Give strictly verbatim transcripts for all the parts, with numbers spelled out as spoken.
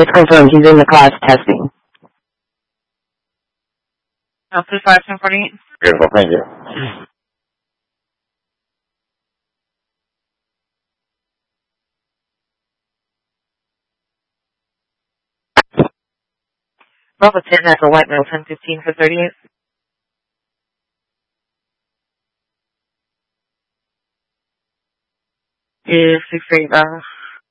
It's confirmed. He's in the class testing. Uh, two five ten forty-eight. Beautiful, thank you. Bravo ten, that's a white male, ten fifteen for thirty-eight. Is six eight dollars.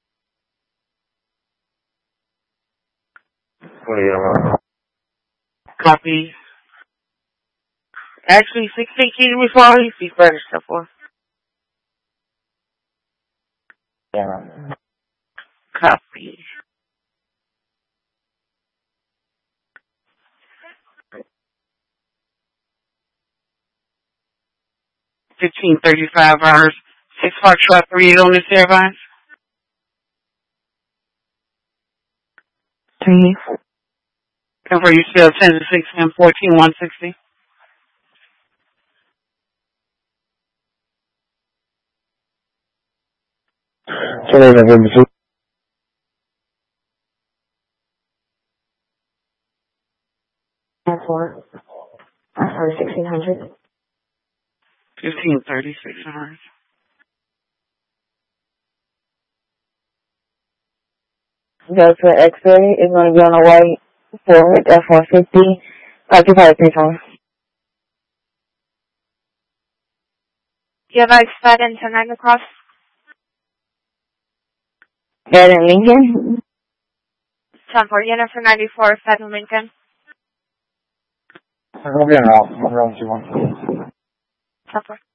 twenty-eight. Copy. Actually, six eighteen before he speaks better stuff for. Yeah. Copy. Fifteen thirty-five hours. Six Fox Trap three on this airline. Three. Cover you still ten to six and fourteen one sixty. twenty-eight fifty-two. That's four. Uh, sorry, sixteen hundred. Fifteen thirty-six hours. Go to X-ray. It's going to be on a white forward F one fifty. five two five three four. You have expert into nine across. That in Lincoln? ten for unit for ninety-four, seven Lincoln. I'm going to be in route. I'm going to one. ten for.